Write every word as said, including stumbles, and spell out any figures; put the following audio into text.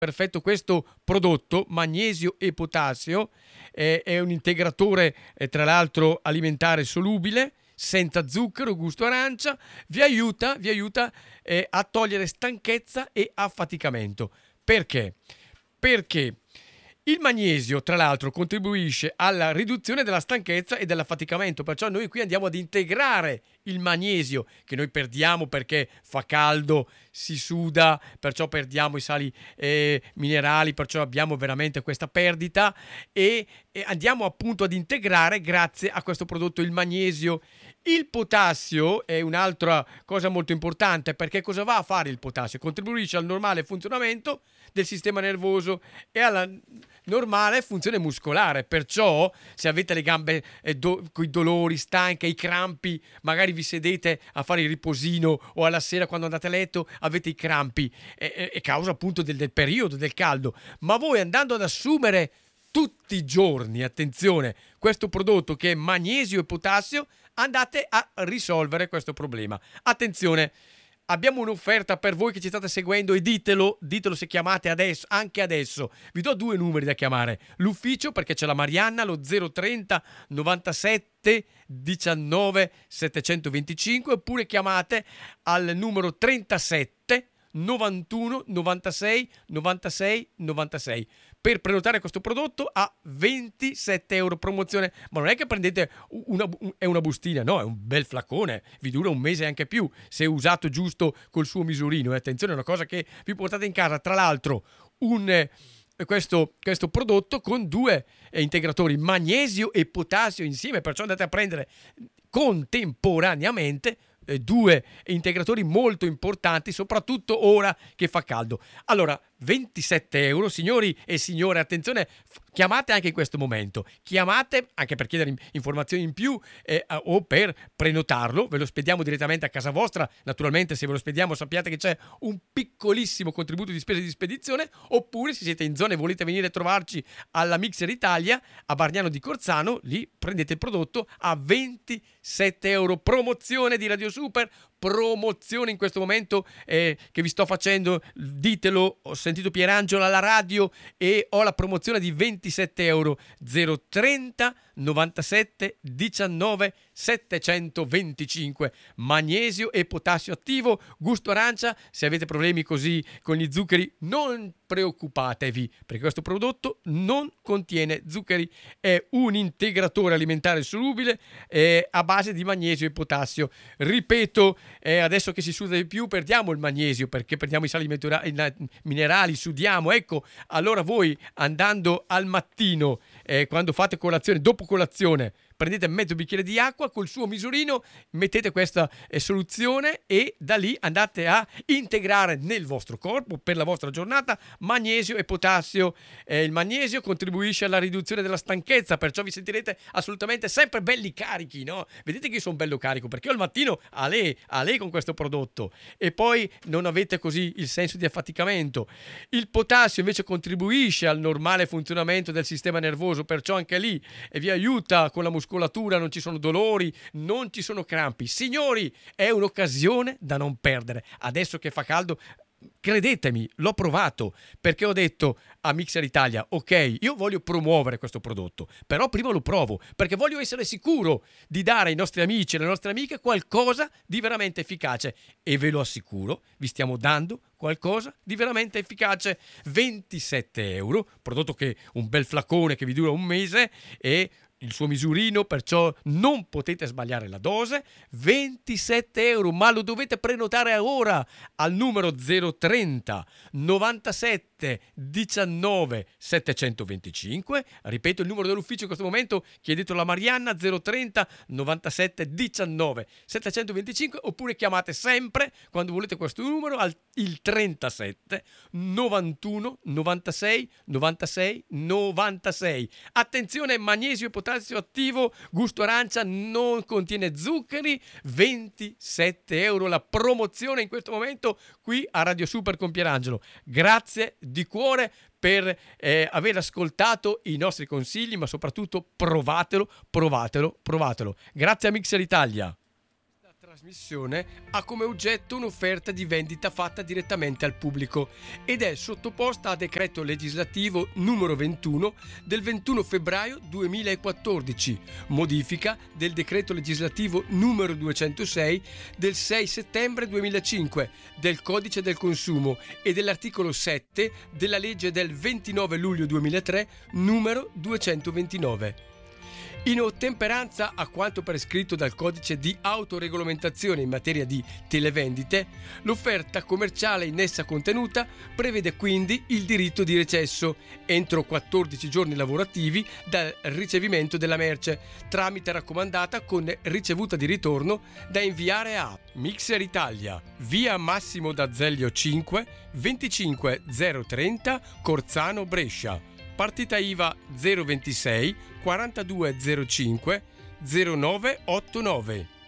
perfetto questo prodotto, magnesio e potassio, eh, è un integratore eh, tra l'altro alimentare solubile, senza zucchero, gusto arancia, vi aiuta, vi aiuta eh, a togliere stanchezza e affaticamento. Perché? Perché il magnesio, tra l'altro, contribuisce alla riduzione della stanchezza e dell'affaticamento, perciò noi qui andiamo ad integrare il magnesio che noi perdiamo perché fa caldo, si suda, perciò perdiamo i sali eh, minerali, perciò abbiamo veramente questa perdita e, e andiamo appunto ad integrare grazie a questo prodotto il magnesio. Il potassio è un'altra cosa molto importante, perché cosa va a fare il potassio? Contribuisce al normale funzionamento del sistema nervoso e alla normale funzione muscolare, perciò se avete le gambe eh, do- con i dolori, stanche, i crampi, magari vi sedete a fare il riposino o alla sera quando andate a letto avete i crampi, è, è causa appunto del, del periodo, del caldo, ma voi andando ad assumere tutti i giorni, attenzione, questo prodotto che è magnesio e potassio, andate a risolvere questo problema. Attenzione, abbiamo un'offerta per voi che ci state seguendo e ditelo, ditelo se chiamate adesso, anche adesso. Vi do due numeri da chiamare. L'ufficio, perché c'è la Marianna, lo zero trenta novantasette diciannove settecentoventicinque, oppure chiamate al numero trentasette novantuno novantasei novantasei novantasei per prenotare questo prodotto a ventisette euro promozione. Ma non è che prendete una, è una bustina, no, è un bel flacone, vi dura un mese e anche più se usato giusto col suo misurino. E attenzione, è una cosa che vi portate in casa. Tra l'altro un eh, questo, questo prodotto con due eh, integratori magnesio e potassio insieme, perciò andate a prendere contemporaneamente eh, due integratori molto importanti, soprattutto ora che fa caldo. Allora, ventisette euro, signori e signore, attenzione, chiamate anche in questo momento, chiamate anche per chiedere informazioni in più eh, o per prenotarlo, ve lo spediamo direttamente a casa vostra. Naturalmente se ve lo spediamo sappiate che c'è un piccolissimo contributo di spese di spedizione, oppure se siete in zona e volete venire a trovarci alla Mixer Italia a Bargnano di Corzano, lì prendete il prodotto a ventisette euro, promozione di Radio Super, promozione in questo momento eh, che vi sto facendo, ditelo, ho sentito Pierangelo alla radio e ho la promozione di ventisette euro, zero trenta novantasette diciannove settecentoventicinque, magnesio e potassio attivo, gusto arancia. Se avete problemi così con gli zuccheri non preoccupatevi, perché questo prodotto non contiene zuccheri, è un integratore alimentare solubile eh, a base di magnesio e potassio. Ripeto, eh, adesso che si suda di più perdiamo il magnesio perché perdiamo i sali minerali, sudiamo, ecco, allora voi andando al mattino eh, quando fate colazione, dopo colazione, prendete mezzo bicchiere di acqua col suo misurino, mettete questa eh, soluzione e da lì andate a integrare nel vostro corpo per la vostra giornata magnesio e potassio. Eh, il magnesio contribuisce alla riduzione della stanchezza, perciò vi sentirete assolutamente sempre belli carichi, no? Vedete che io sono bello carico perché io al mattino a lei, a lei con questo prodotto e poi non avete così il senso di affaticamento. Il potassio invece contribuisce al normale funzionamento del sistema nervoso, perciò anche lì e vi aiuta con la muscolatura, non ci sono dolori, non ci sono crampi. Signori, è un'occasione da non perdere. Adesso che fa caldo, credetemi, l'ho provato perché ho detto a Mixer Italia, ok, io voglio promuovere questo prodotto, però prima lo provo perché voglio essere sicuro di dare ai nostri amici e alle nostre amiche qualcosa di veramente efficace e ve lo assicuro, vi stiamo dando qualcosa di veramente efficace. Ventisette euro, prodotto che un bel flacone che vi dura un mese e il suo misurino, perciò non potete sbagliare la dose. Ventisette euro, ma lo dovete prenotare ora al numero zero trenta novantasette diciannove settecentoventicinque. Ripeto il numero dell'ufficio in questo momento, chiedetelo alla Marianna, zero trenta novantasette diciannove settecentoventicinque, oppure chiamate sempre quando volete questo numero al il trentasette novantuno novantasei novantasei novantasei. Attenzione, magnesio e potassio attivo, gusto arancia, non contiene zuccheri, ventisette euro la promozione in questo momento qui a Radio Super con Pierangelo. Grazie di cuore per eh, aver ascoltato i nostri consigli, ma soprattutto provatelo, provatelo, provatelo. Grazie a Mixer Italia. trasmissione ha come oggetto un'offerta di vendita fatta direttamente al pubblico ed è sottoposta a decreto legislativo numero ventuno del ventuno febbraio duemilaquattordici, modifica del decreto legislativo numero duecentosei del sei settembre duemilacinque del codice del consumo e dell'articolo sette della legge del ventinove luglio duemilatré numero duecentoventinove. In ottemperanza a quanto prescritto dal codice di autoregolamentazione in materia di televendite, l'offerta commerciale in essa contenuta prevede quindi il diritto di recesso entro quattordici giorni lavorativi dal ricevimento della merce, tramite raccomandata con ricevuta di ritorno da inviare a Mixer Italia, via Massimo d'Azeglio cinque, venticinque zero trenta, Corzano, Brescia. Partita I V A zero ventisei quarantadue zero cinque zero nove ottantanove.